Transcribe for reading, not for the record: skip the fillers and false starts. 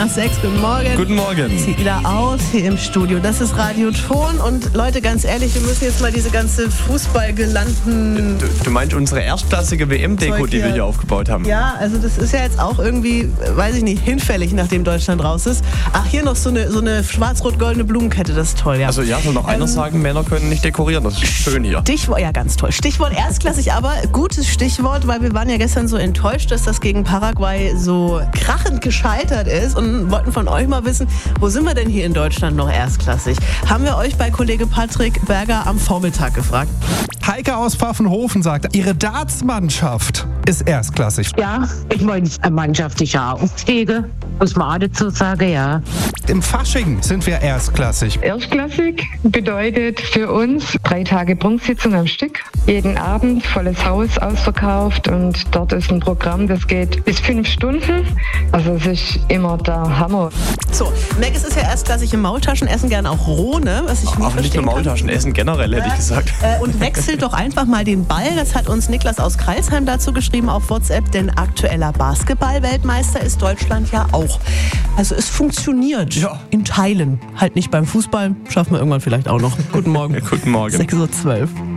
5:45. Guten Morgen. Guten Morgen. Sieht wieder aus hier im Studio. Das ist Radio Ton. Und Leute, ganz ehrlich, wir müssen jetzt mal diese ganze Fußballgelanden... Du meinst unsere erstklassige WM-Deko, die wir hier aufgebaut haben? Ja, also das ist ja jetzt auch irgendwie, weiß ich nicht, hinfällig, nachdem Deutschland raus ist. Ach, hier noch so eine schwarz-rot-goldene Blumenkette, das ist toll, ja. Also ja, soll noch einer sagen, Männer können nicht dekorieren, das ist schön hier. Stichwort, ja, ganz toll. Stichwort erstklassig, aber gutes Stichwort, weil wir waren ja gestern so enttäuscht, dass das gegen Paraguay so krachend gescheitert ist und wollten von euch mal wissen, wo sind wir denn hier in Deutschland noch erstklassig? Haben wir euch bei Kollege Patrick Berger am Vormittag gefragt. Heike aus Pfaffenhofen sagt, ihre Dartsmannschaft ist erstklassig. Ja, ich meine, mannschaftlicher Aufstiege, muss man auch dazu sagen, ja. Im Fasching sind wir erstklassig. Erstklassig bedeutet für uns 3 Tage Prunksitzung am Stück. Jeden Abend volles Haus ausverkauft und dort ist ein Programm, das geht bis 5 Stunden. Also es ist immer der Hammer. So, Maggis ist ja erstklassig im Maultaschenessen, gern auch roh, ne? Was ich Auch nicht nur Maultaschenessen, generell hätte ich gesagt. Und wechselt doch einfach mal den Ball. Das hat uns Niklas aus Kreilsheim dazu geschrieben auf WhatsApp, denn aktueller Basketball-Weltmeister ist Deutschland ja auch. Also es funktioniert in Teilen. Halt nicht beim Fußball, schaffen wir irgendwann vielleicht auch noch. Guten Morgen. Guten Morgen. 6:12 Uhr.